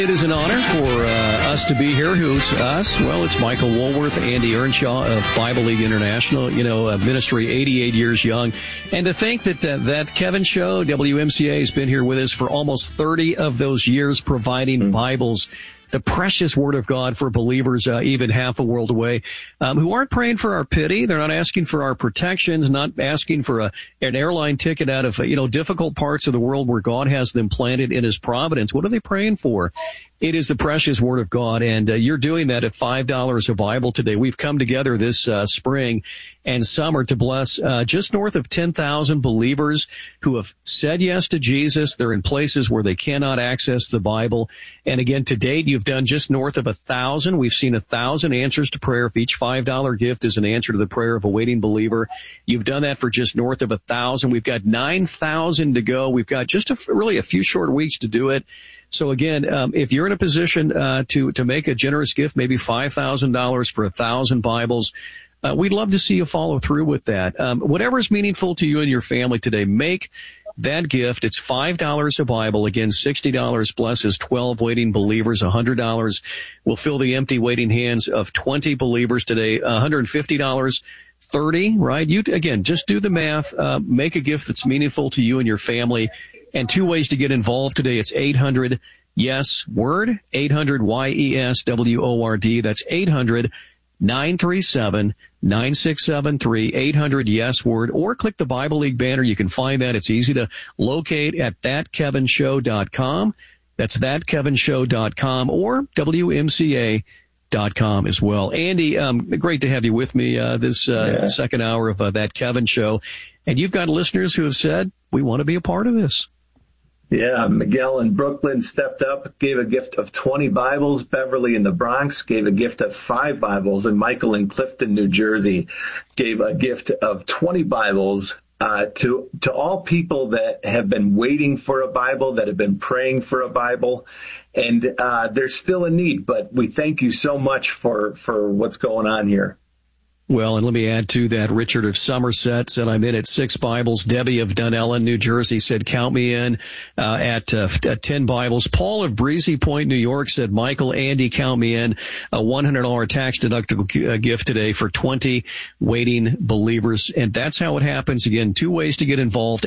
it is an honor for us to be here. Who's us? Well, it's Michael Woolworth, Andy Earnshaw of Bible League International, ministry 88 years young. And to think that Kevin Show, WMCA, has been here with us for almost 30 of those years, providing Bibles, the precious Word of God for believers, even half a world away, who aren't praying for our pity. They're not asking for our protections, not asking for an airline ticket out of, difficult parts of the world where God has them planted in His providence. What are they praying for? It is the precious Word of God, and you're doing that at $5 a Bible today. We've come together this spring and summer to bless just north of 10,000 believers who have said yes to Jesus. They're in places where they cannot access the Bible. And again, to date, you've done just north of 1,000. We've seen 1,000 answers to prayer. If each $5 gift is an answer to the prayer of a waiting believer, you've done that for just north of 1,000. We've got 9,000 to go. We've got just really a few short weeks to do it. So again, if you're in a position to make a generous gift, maybe $5,000 for 1,000 Bibles, we'd love to see you follow through with that. Whatever is meaningful to you and your family today, make that gift. It's $5 a Bible. Again, $60 blesses 12 waiting believers. $100 will fill the empty waiting hands of 20 believers today. $150. 30, right? Just do the math. Make a gift that's meaningful to you and your family. And two ways to get involved today. It's 800-YES-WORD, 800-YES-WORD. That's 800-937-9673, 800-YES-WORD. Or click the Bible League banner. You can find that. It's easy to locate at thatkevinshow.com. That's thatkevinshow.com or WMCA.com as well. Andy, great to have you with me this second hour of That Kevin Show. And you've got listeners who have said, we want to be a part of this. Yeah, Miguel in Brooklyn stepped up, gave a gift of 20 Bibles. Beverly in the Bronx gave a gift of 5 Bibles. And Michael in Clifton, New Jersey gave a gift of 20 Bibles to all people that have been waiting for a Bible, that have been praying for a Bible. And there's still a need, but we thank you so much for what's going on here. Well, and let me add to that, Richard of Somerset said, I'm in at 6 Bibles. Debbie of Dunellen, New Jersey said, count me in at 10 Bibles. Paul of Breezy Point, New York said, Michael, Andy, count me in. A $100 tax-deductible gift today for 20 waiting believers. And that's how it happens. Again, 2 ways to get involved.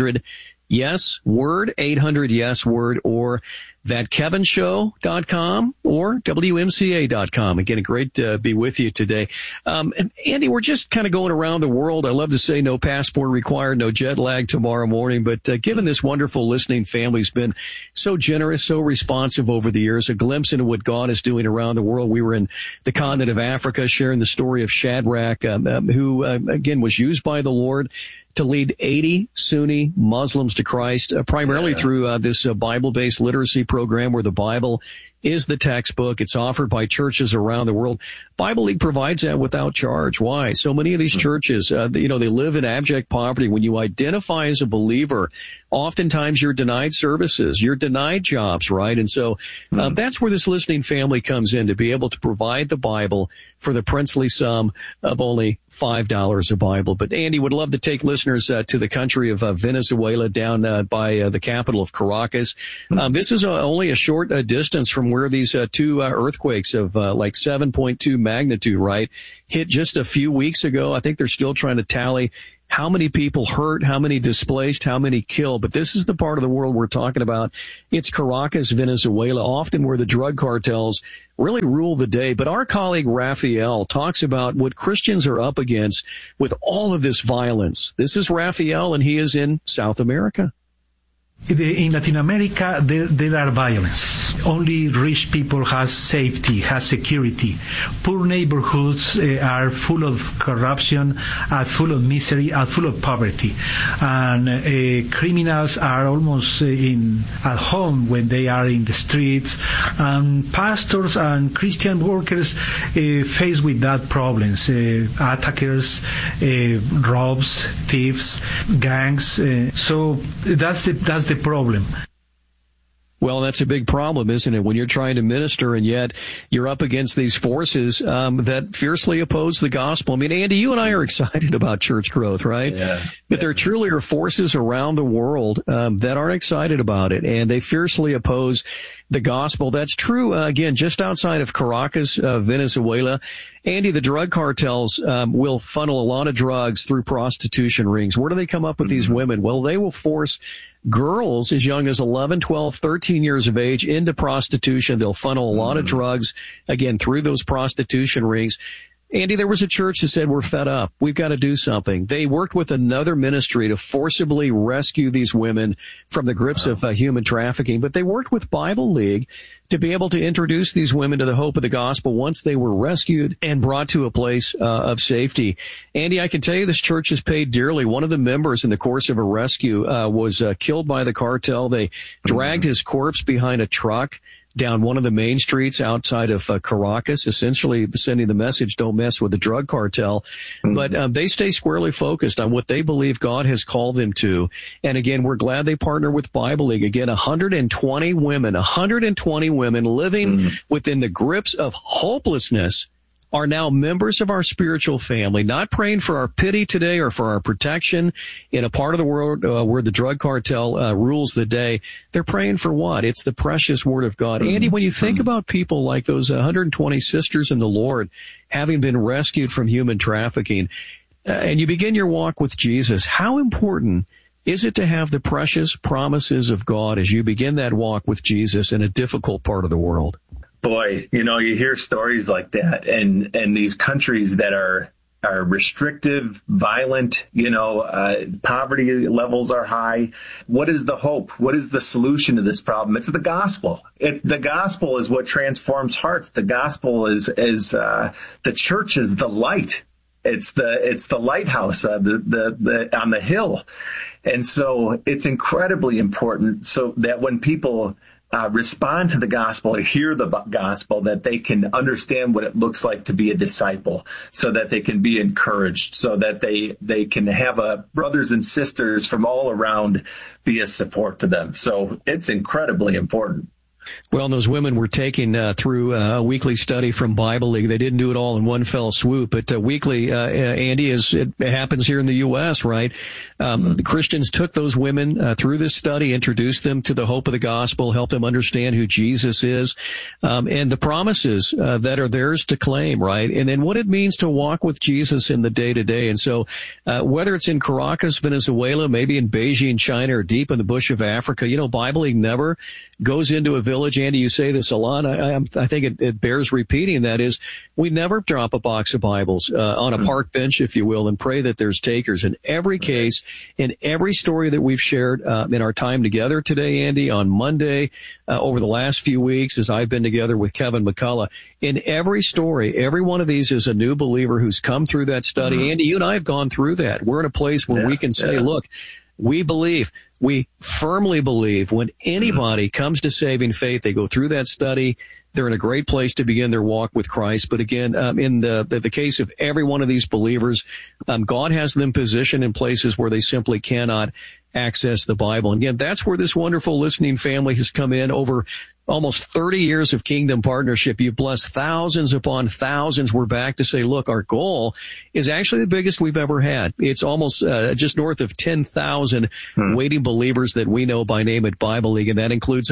800-YES-WORD, 800-YES-WORD, or thatkevinshow.com or WMCA.com. Again, great to be with you today. And Andy, we're just kind of going around the world. I love to say no passport required, no jet lag tomorrow morning. But given this wonderful listening family's been so generous, so responsive over the years, a glimpse into what God is doing around the world. We were in the continent of Africa sharing the story of Shadrach, who, again, was used by the Lord to lead 80 Sunni Muslims to Christ, primarily through this Bible-based literacy program where the Bible is the textbook. It's offered by churches around the world. Bible League provides that without charge. Why? So many of these churches, they live in abject poverty. When you identify as a believer, oftentimes you're denied services, you're denied jobs, right? And so that's where this listening family comes in, to be able to provide the Bible for the princely sum of only $5 a Bible. But Andy, would love to take listeners to the country of Venezuela, down by the capital of Caracas. This is only a short distance from where these 2 earthquakes of like 7.2 magnitude, right, hit just a few weeks ago. I think they're still trying to tally how many people hurt, how many displaced, how many killed. But this is the part of the world we're talking about. It's Caracas, Venezuela, often where the drug cartels really rule the day. But our colleague Raphael talks about what Christians are up against with all of this violence. This is Raphael, and he is in South America. In Latin America, there are violence. Only rich people have safety, have security. Poor neighborhoods are full of corruption, are full of misery, are full of poverty. And criminals are almost at home when they are in the streets. And pastors and Christian workers face with that problems. Attackers, robs, thieves, gangs. So that's the problem. Well, that's a big problem, isn't it? When you're trying to minister and yet you're up against these forces that fiercely oppose the gospel. I mean, Andy, you and I are excited about church growth, right? Yeah. But there truly are forces around the world that aren't excited about it, and they fiercely oppose the gospel. That's true, again, just outside of Caracas, Venezuela. Andy, the drug cartels will funnel a lot of drugs through prostitution rings. Where do they come up with these women? Well, they will force girls as young as 11, 12, 13 years of age into prostitution. They'll funnel a lot of drugs, again, through those prostitution rings. Andy, there was a church that said, we're fed up. We've got to do something. They worked with another ministry to forcibly rescue these women from the grips of human trafficking. But they worked with Bible League to be able to introduce these women to the hope of the gospel once they were rescued and brought to a place of safety. Andy, I can tell you this church has paid dearly. One of the members in the course of a rescue was killed by the cartel. They dragged his corpse behind a truck down one of the main streets outside of Caracas, essentially sending the message, don't mess with the drug cartel. But they stay squarely focused on what they believe God has called them to. And again, we're glad they partner with Bible League. Again, 120 women living within the grips of hopelessness are now members of our spiritual family, not praying for our pity today or for our protection in a part of the world where the drug cartel rules the day. They're praying for what? It's the precious Word of God. Andy, when you think about people like those 120 sisters in the Lord having been rescued from human trafficking, and you begin your walk with Jesus, how important is it to have the precious promises of God as you begin that walk with Jesus in a difficult part of the world? Boy, you hear stories like that, and these countries that are restrictive, violent, poverty levels are high. What is the hope? What is the solution to this problem? It's the gospel. The gospel is what transforms hearts. The gospel is the church is the light. It's the lighthouse, on the hill. And so it's incredibly important so that when people respond to the gospel or hear the gospel, that they can understand what it looks like to be a disciple, so that they can be encouraged, so that they can have brothers and sisters from all around be a support to them. So it's incredibly important. Well, those women were taken through a weekly study from Bible League. They didn't do it all in one fell swoop, but weekly, Andy, as it happens here in the U.S., right? The Christians took those women through this study, introduced them to the hope of the gospel, helped them understand who Jesus is, and the promises that are theirs to claim, right? And then what it means to walk with Jesus in the day-to-day. And so whether it's in Caracas, Venezuela, maybe in Beijing, China, or deep in the bush of Africa, Bible League never goes into a village. Andy, you say this a lot. I think it bears repeating. That is, we never drop a box of Bibles on a park bench, if you will, and pray that there's takers. In every case, in every story that we've shared in our time together today, Andy, on Monday, over the last few weeks, as I've been together with Kevin McCullough, in every story, every one of these is a new believer who's come through that study. Andy, you and I have gone through that. We're in a place where we can say, look, we believe, we firmly believe when anybody comes to saving faith, they go through that study, they're in a great place to begin their walk with Christ. But again, in the case of every one of these believers, God has them positioned in places where they simply cannot access the Bible. And again, that's where this wonderful listening family has come in. Over almost 30 years of kingdom partnership, you've blessed thousands upon thousands. We're back to say, look, our goal is actually the biggest we've ever had. It's almost just north of 10,000 waiting believers that we know by name at Bible League, and that includes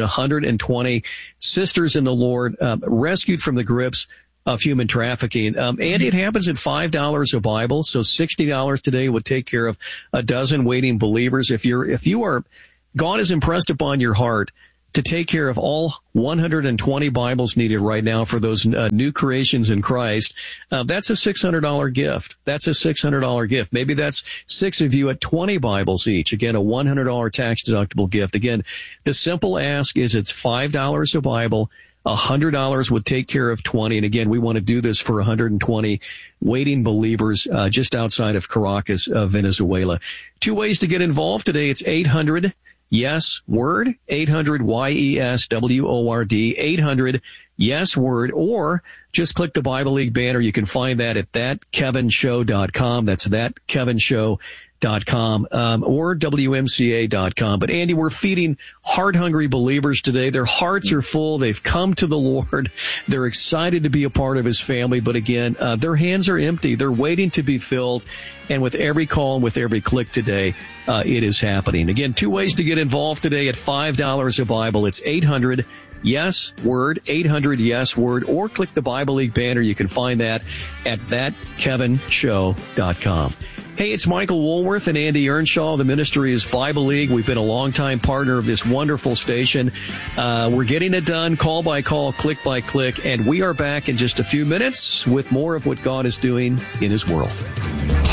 120 sisters in the Lord rescued from the grips of human trafficking. Andy, it happens at $5 a Bible, so $60 today would take care of a dozen waiting believers. If you are, God has impressed upon your heart to take care of all 120 Bibles needed right now for those new creations in Christ, that's a $600 gift. That's a $600 gift. Maybe that's 6 of you at 20 Bibles each. Again, a $100 tax-deductible gift. Again, the simple ask is it's $5 a Bible. $100 would take care of 20. And again, we want to do this for 120 waiting believers just outside of Caracas, Venezuela. 2 ways to get involved today. It's 800 Yes Word, 800 YESWORD, 800 Yes Word, or just click the Bible League banner. You can find that at thatkevinshow.com. That's thatkevinshow.com. or WMCA.com. But Andy, we're feeding heart-hungry believers today. Their hearts are full. They've come to the Lord. They're excited to be a part of His family. But again, their hands are empty. They're waiting to be filled. And with every call and with every click today, it is happening. Again, 2 ways to get involved today at $5 a Bible. It's 800 Yes Word, 800 Yes Word, or click the Bible League banner. You can find that at thatkevinshow.com. Hey, it's Michael Woolworth and Andy Earnshaw. The ministry is Bible League. We've been a longtime partner of this wonderful station. We're getting it done call by call, click by click, and we are back in just a few minutes with more of what God is doing in His world.